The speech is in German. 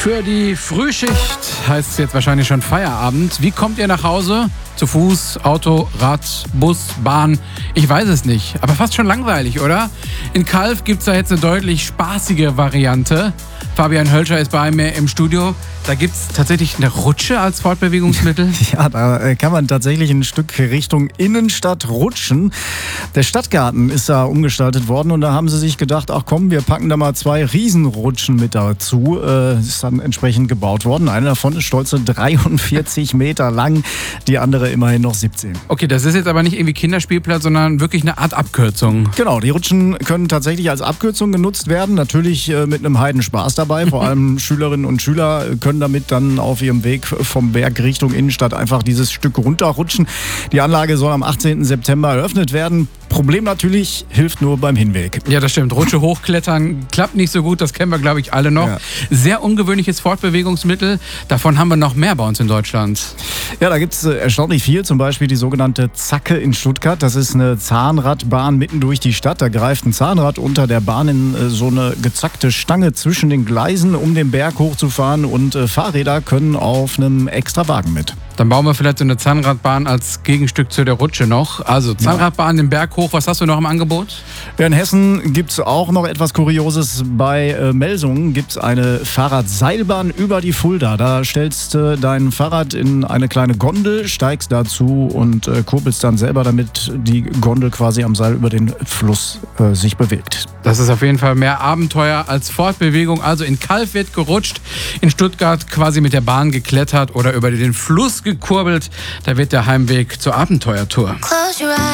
Für die Frühschicht heißt es jetzt wahrscheinlich schon Feierabend. Wie kommt ihr nach Hause? Zu Fuß, Auto, Rad, Bus, Bahn? Ich weiß es nicht, aber fast schon langweilig, oder? In Calw gibt es da jetzt eine deutlich spaßige Variante. Fabian Hölscher ist bei mir im Studio. Da gibt es tatsächlich eine Rutsche als Fortbewegungsmittel. Ja, da kann man tatsächlich ein Stück Richtung Innenstadt rutschen. Der Stadtgarten ist da umgestaltet worden und da haben sie sich gedacht, ach komm, wir packen da mal 2 Riesenrutschen mit dazu. Ist dann entsprechend gebaut worden. Eine davon ist stolze 43 Meter lang, die andere immerhin noch 17. Okay, das ist jetzt aber nicht irgendwie Kinderspielplatz, sondern wirklich eine Art Abkürzung. Genau, die Rutschen können tatsächlich als Abkürzung genutzt werden. Natürlich mit einem Heidenspaß dabei. Vor allem Schülerinnen und Schüler können damit dann auf ihrem Weg vom Berg Richtung Innenstadt einfach dieses Stück runterrutschen. Die Anlage soll am 18. September eröffnet werden. Problem natürlich, hilft nur beim Hinweg. Ja, das stimmt. Rutsche hochklettern klappt nicht so gut, das kennen wir, glaube ich, alle noch. Ja. Sehr ungewöhnliches Fortbewegungsmittel. Davon haben wir noch mehr bei uns in Deutschland. Ja, da gibt es erstaunlich viel. Zum Beispiel die sogenannte Zacke in Stuttgart. Das ist eine Zahnradbahn mitten durch die Stadt. Da greift ein Zahnrad unter der Bahn in so eine gezackte Stange zwischen den Gleisen, um den Berg hochzufahren. Und Fahrräder können auf einem extra Wagen mit. Dann bauen wir vielleicht so eine Zahnradbahn als Gegenstück zu der Rutsche noch. Also Zahnradbahn den Berg hoch. Was hast du noch im Angebot? Ja, in Hessen gibt es auch noch etwas Kurioses. Bei Melsungen gibt es eine Fahrradseilbahn über die Fulda. Da stellst du dein Fahrrad in eine kleine Gondel, steigst dazu und kurbelst dann selber, damit die Gondel quasi am Seil über den Fluss sich bewegt. Das ist auf jeden Fall mehr Abenteuer als Fortbewegung. Also in Calw wird gerutscht, in Stuttgart quasi mit der Bahn geklettert oder über den Fluss gekurbelt. Da wird der Heimweg zur Abenteuertour.